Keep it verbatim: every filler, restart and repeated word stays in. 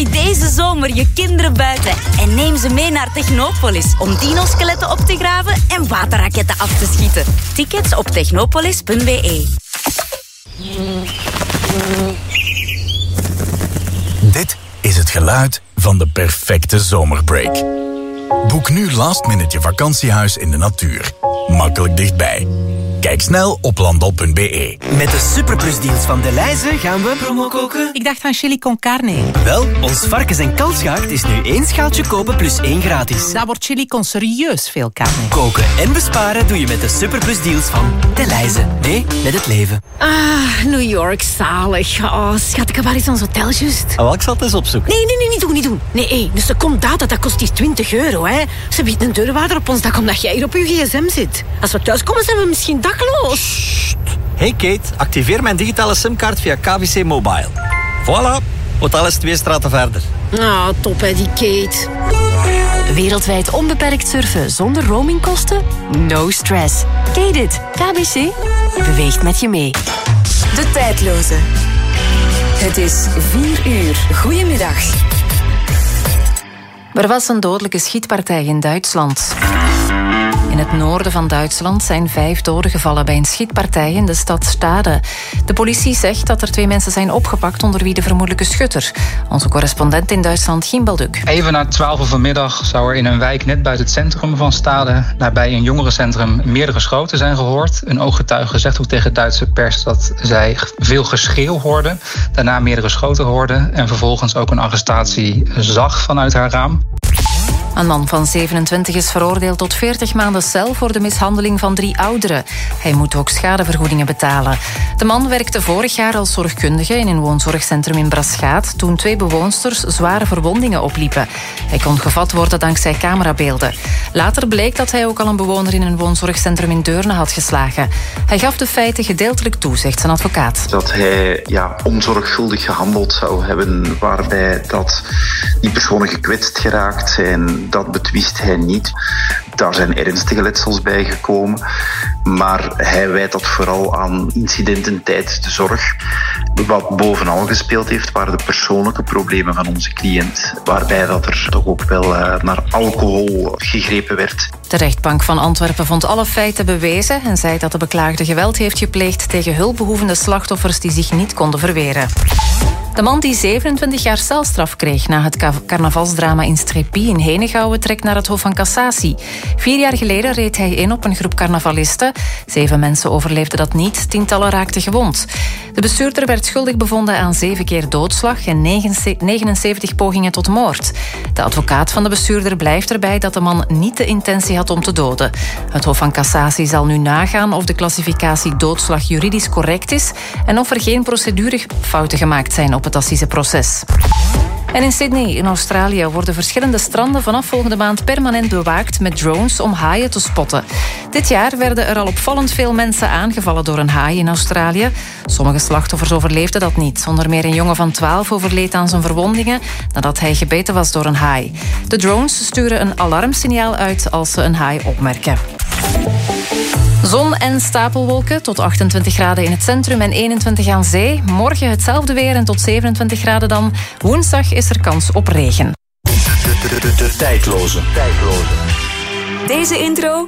Gooi deze zomer je kinderen buiten en neem ze mee naar Technopolis om dinoskeletten op te graven en waterraketten af te schieten. Tickets op technopolis punt b e. Dit is het geluid van de perfecte zomerbreak. Boek nu last minute je vakantiehuis in de natuur. Makkelijk dichtbij. Kijk snel op landal punt b e. Met de Superplus-deals van Delhaize gaan we promo koken. Ik dacht aan chili con carne. Wel, ons varkens- en kalfsgehaakt is nu één schaaltje kopen plus één gratis. Daar wordt chili con serieus veel carne. Koken en besparen doe je met de Superplus-deals van Delhaize. Nee, met het leven. Ah, New York, zalig. Oh, schat, ik heb waar is ons hotel juist? Oh, ik zal het eens opzoeken. Nee, nee, nee, niet doen, niet doen. Nee, hé, dus de comdata, dat kost die twintig euro, hè. Ze biedt een deurwaarder op ons dak omdat jij hier op je gsm zit. Als we thuiskomen zijn we misschien dakloos. Hey Kate, activeer mijn digitale simkaart via K V C Mobile. Voilà, hotel is twee straten verder. Ah, top hè, die Kate. Wereldwijd onbeperkt surfen zonder roamingkosten? No stress. Kate it. K B C beweegt met je mee. De tijdloze. Het is vier uur. Goedemiddag. Er was een dodelijke schietpartij in Duitsland. In het noorden van Duitsland zijn vijf doden gevallen bij een schietpartij in de stad Stade. De politie zegt dat er twee mensen zijn opgepakt, onder wie de vermoedelijke schutter. Onze correspondent in Duitsland, Giem Balduk. Even na twaalf uur vanmiddag zou er in een wijk net buiten het centrum van Stade, nabij een jongerencentrum, meerdere schoten zijn gehoord. Een ooggetuige zegt ook tegen Duitse pers dat zij veel geschreeuw hoorde, daarna meerdere schoten hoorde en vervolgens ook een arrestatie zag vanuit haar raam. Een man van zevenentwintig is veroordeeld tot veertig maanden cel voor de mishandeling van drie ouderen. Hij moet ook schadevergoedingen betalen. De man werkte vorig jaar als zorgkundige in een woonzorgcentrum in Braschaat toen twee bewoonsters zware verwondingen opliepen. Hij kon gevat worden dankzij camerabeelden. Later bleek dat hij ook al een bewoner in een woonzorgcentrum in Deurne had geslagen. Hij gaf de feiten gedeeltelijk toe, zegt zijn advocaat. Dat hij ja, onzorgvuldig gehandeld zou hebben, waarbij dat die personen gekwetst geraakt zijn. Dat betwist hij niet. Daar zijn ernstige letsels bij gekomen. Maar hij wijt dat vooral aan incidenten tijdens de zorg. Wat bovenal gespeeld heeft, waren de persoonlijke problemen van onze cliënt. Waarbij dat er toch ook wel uh, naar alcohol gegrepen werd. De rechtbank van Antwerpen vond alle feiten bewezen en zei dat de beklaagde geweld heeft gepleegd tegen hulpbehoevende slachtoffers die zich niet konden verweren. De man die zevenentwintig jaar celstraf kreeg na het carnavalsdrama in Strepie in Henegouwen trekt naar het Hof van Cassatie. Vier jaar geleden reed hij in op een groep carnavalisten. Zeven mensen overleefden dat niet, tientallen raakten gewond. De bestuurder werd schuldig bevonden aan zeven keer doodslag en negenenzeventig pogingen tot moord. De advocaat van de bestuurder blijft erbij dat de man niet de intentie had om te doden. Het Hof van Cassatie zal nu nagaan of de klassificatie doodslag juridisch correct is en of er geen procedurefouten gemaakt zijn op het assiseproces. En in Sydney, in Australië, worden verschillende stranden vanaf volgende maand permanent bewaakt met drones om haaien te spotten. Dit jaar werden er al opvallend veel mensen aangevallen door een haai in Australië. Sommige slachtoffers overleefden dat niet. Onder meer een jongen van twaalf overleed aan zijn verwondingen nadat hij gebeten was door een haai. De drones sturen een alarmsignaal uit als ze een haai opmerken. Zon en stapelwolken tot achtentwintig graden in het centrum en eenentwintig aan zee. Morgen hetzelfde weer en tot zevenentwintig graden dan. Woensdag is er kans op regen. De, de, de, de, de tijdloze. tijdloze. Deze intro